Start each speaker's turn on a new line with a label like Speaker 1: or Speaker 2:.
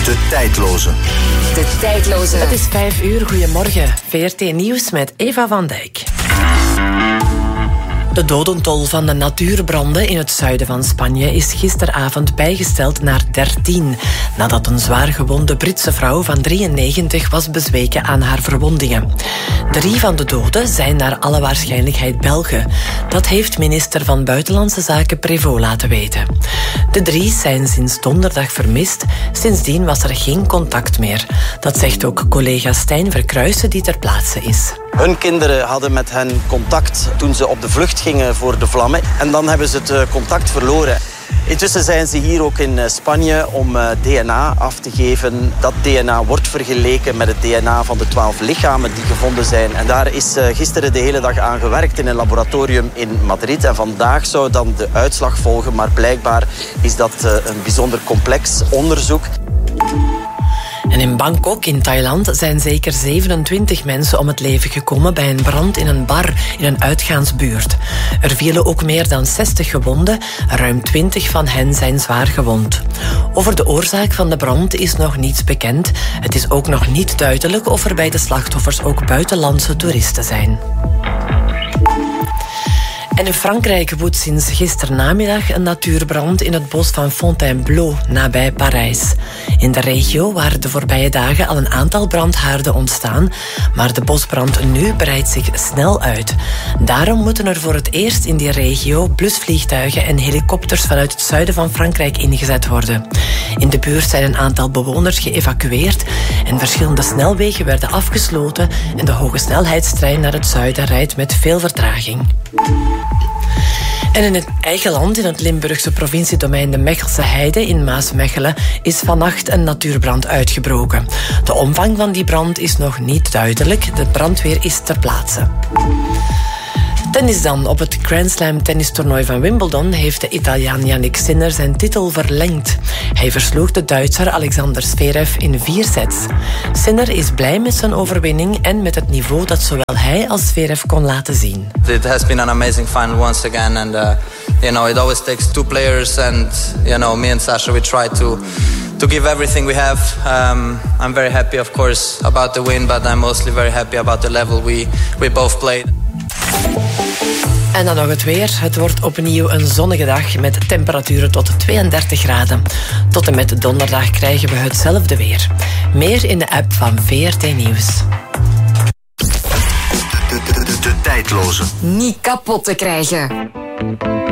Speaker 1: De tijdloze.
Speaker 2: De tijdloze.
Speaker 3: Het is 5:00. Goedemorgen. VRT Nieuws met Eva van Dijk. De dodentol van de natuurbranden in het zuiden van Spanje is gisteravond bijgesteld naar 13, nadat een zwaargewonde Britse vrouw van 93 was bezweken aan haar verwondingen. 3 van de doden zijn naar alle waarschijnlijkheid Belgen. Dat heeft minister van Buitenlandse Zaken Prévost laten weten. De 3 zijn sinds donderdag vermist. Sindsdien was er geen contact meer. Dat zegt ook collega Stijn Verkruijsen, die ter plaatse is.
Speaker 4: Hun kinderen hadden met hen contact toen ze op de vlucht gingen voor de vlammen. En dan hebben ze het contact verloren. Intussen zijn ze hier ook in Spanje om DNA af te geven. Dat DNA wordt vergeleken met het DNA van de 12 lichamen die gevonden zijn. En daar is gisteren de hele dag aan gewerkt in een laboratorium in Madrid. En vandaag zou dan de uitslag volgen. Maar blijkbaar is dat een bijzonder complex onderzoek.
Speaker 3: En in Bangkok in Thailand zijn zeker 27 mensen om het leven gekomen bij een brand in een bar in een uitgaansbuurt. Er vielen ook meer dan 60 gewonden, ruim 20 van hen zijn zwaar gewond. Over de oorzaak van de brand is nog niets bekend. Het is ook nog niet duidelijk of er bij de slachtoffers ook buitenlandse toeristen zijn. En in Frankrijk woedt sinds gisternamiddag een natuurbrand in het bos van Fontainebleau, nabij Parijs. In de regio waren de voorbije dagen al een aantal brandhaarden ontstaan, maar de bosbrand nu breidt zich snel uit. Daarom moeten er voor het eerst in die regio blusvliegtuigen en helikopters vanuit het zuiden van Frankrijk ingezet worden. In de buurt zijn een aantal bewoners geëvacueerd en verschillende snelwegen werden afgesloten en de hoge snelheidstrein naar het zuiden rijdt met veel vertraging. En in het eigen land, in het Limburgse provinciedomein de Mechelse Heide in Maasmechelen, is vannacht een natuurbrand uitgebroken. De omvang van die brand is nog niet duidelijk. De brandweer is ter plaatse. Tennis dan. Op het Grand Slam tennistoernooi van Wimbledon heeft de Italiaan Jannik Sinner zijn titel verlengd. Hij versloeg de Duitser Alexander Zverev in 4 sets. Sinner is blij met zijn overwinning en met het niveau dat zowel hij als Zverev kon laten zien.
Speaker 5: It has been an amazing final once again, and it always takes 2 players, and me and Sasha, we try to give everything we have. I'm very happy, of course, about the win, but I'm mostly very happy about the level we both played.
Speaker 3: En dan nog het weer. Het wordt opnieuw een zonnige dag met temperaturen tot 32 graden. Tot en met donderdag krijgen we hetzelfde weer. Meer in de app van VRT Nieuws.
Speaker 1: De tijdloze.
Speaker 2: Niet kapot te krijgen.